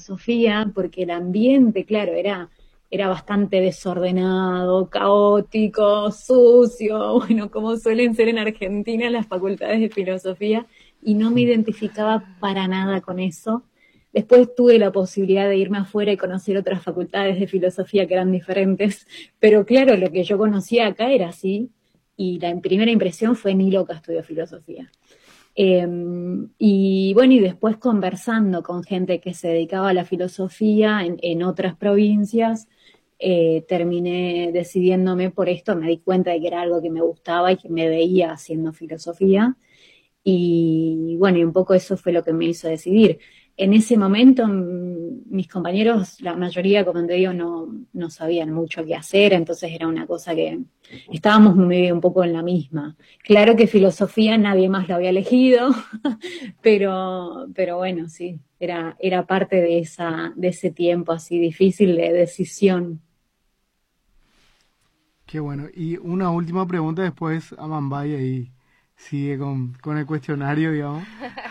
filosofía, porque el ambiente, claro, era bastante desordenado, caótico, sucio, bueno, como suelen ser en Argentina las facultades de filosofía, y no me identificaba para nada con eso. Después tuve la posibilidad de irme afuera y conocer otras facultades de filosofía que eran diferentes, pero claro, lo que yo conocía acá era así, y la primera impresión fue ni loca estudió filosofía. Eh, y bueno, y después conversando con gente que se dedicaba a la filosofía en otras provincias, terminé decidiéndome por esto, me di cuenta de que era algo que me gustaba y que me veía haciendo filosofía. Y bueno, y un poco eso fue lo que me hizo decidir. En ese momento, mis compañeros, la mayoría, como te digo, no sabían mucho qué hacer, entonces era una cosa que estábamos medio un poco en la misma. Claro que filosofía nadie más lo había elegido, pero bueno, sí, era parte de ese tiempo así difícil de decisión. Qué bueno. Y una última pregunta después a Mambay ahí sigue con el cuestionario, digamos.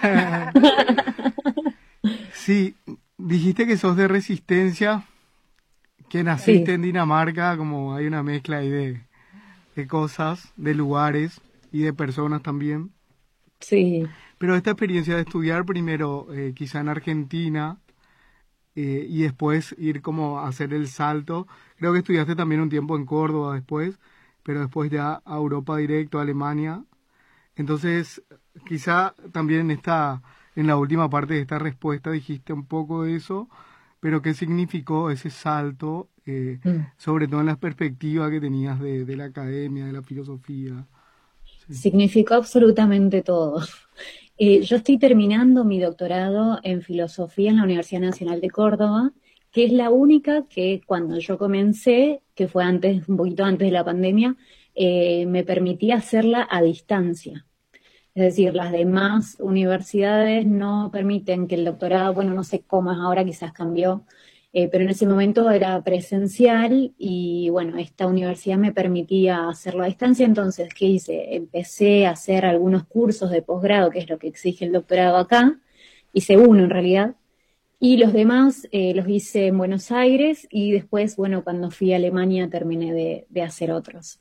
Sí, dijiste que sos de Resistencia, que naciste Sí, en Dinamarca, como hay una mezcla ahí de cosas, de lugares y de personas también. sí. Pero esta experiencia de estudiar primero quizá en Argentina y después ir como a hacer el salto, creo que estudiaste también un tiempo en Córdoba después, pero después ya a Europa directo, a Alemania. Entonces, quizá también en la última parte de esta respuesta dijiste un poco de eso, pero ¿qué significó ese salto, Mm. sobre todo en la perspectiva que tenías de la academia, de la filosofía? Sí. Significó absolutamente todo. Yo estoy terminando mi doctorado en filosofía en la Universidad Nacional de Córdoba, que es la única que cuando yo comencé, que fue antes, un poquito antes de la pandemia, me permitía hacerla a distancia. Es decir, las demás universidades no permiten que el doctorado, bueno, no sé cómo es ahora, quizás cambió, pero en ese momento era presencial y bueno, esta universidad me permitía hacerlo a distancia, entonces, ¿qué hice? Empecé a hacer algunos cursos de posgrado, que es lo que exige el doctorado acá, hice uno en realidad, y los demás los hice en Buenos Aires y después, bueno, cuando fui a Alemania terminé de hacer otros.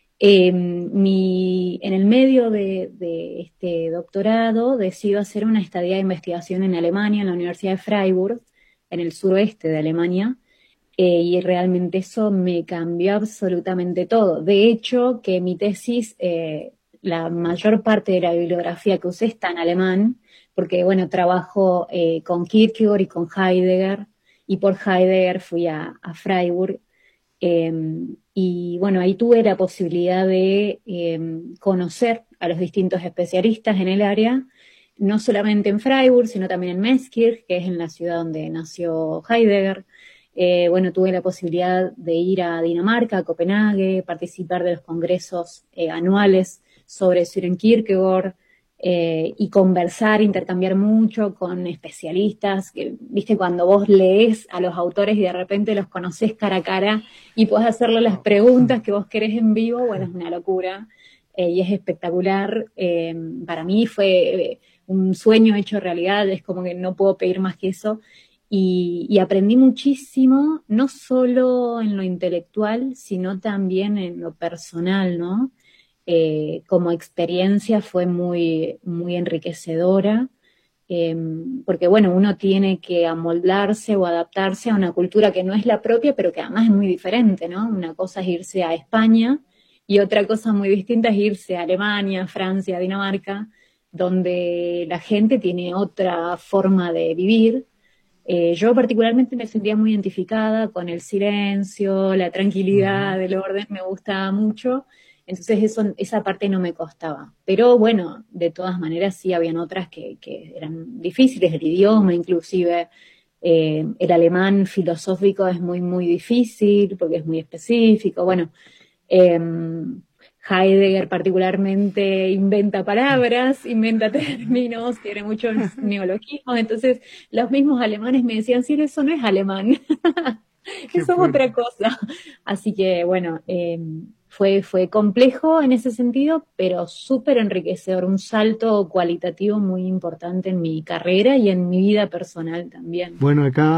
En el medio de este doctorado decido hacer una estadía de investigación en Alemania, en la Universidad de Freiburg, en el suroeste de Alemania, y realmente eso me cambió absolutamente todo. De hecho, que mi tesis, la mayor parte de la bibliografía que usé está en alemán, porque bueno, trabajo con Kierkegaard y con Heidegger, y por Heidegger fui a Freiburg. Eh, y bueno, ahí tuve la posibilidad de conocer a los distintos especialistas en el área, no solamente en Freiburg, sino también en Meschkirch, que es en la ciudad donde nació Heidegger. Bueno, tuve la posibilidad de ir a Dinamarca, a Copenhague, participar de los congresos anuales sobre Søren Kierkegaard, y conversar, intercambiar mucho con especialistas, que, viste, cuando vos lees a los autores y de repente los conocés cara a cara y podés hacerle las Wow. preguntas que vos querés en vivo, bueno, es una locura, y es espectacular. Para mí fue un sueño hecho realidad, es como que no puedo pedir más que eso. Y aprendí muchísimo, no solo en lo intelectual, sino también en lo personal, ¿no? Como experiencia fue muy enriquecedora, eh, porque bueno, uno tiene que amoldarse o adaptarse a una cultura que no es la propia, pero que además es muy diferente, ¿no? Una cosa es irse a España y otra cosa muy distinta es irse a Alemania, Francia, Dinamarca, donde la gente tiene otra forma de vivir. Yo particularmente me sentía muy identificada con el silencio, la Ujú. tranquilidad, el orden, me gustaba mucho, entonces esa parte no me costaba. Pero bueno, de todas maneras sí habían otras que eran difíciles, el idioma inclusive, el alemán filosófico es muy difícil porque es muy específico, bueno, eh, Heidegger particularmente inventa palabras, inventa términos, tiene muchos neologismos, entonces los mismos alemanes me decían, sí, eso no es alemán, Qué eso es fuerte. otra cosa. Así que bueno, fue complejo en ese sentido, pero súper enriquecedor, un salto cualitativo muy importante en mi carrera y en mi vida personal también. Bueno, acá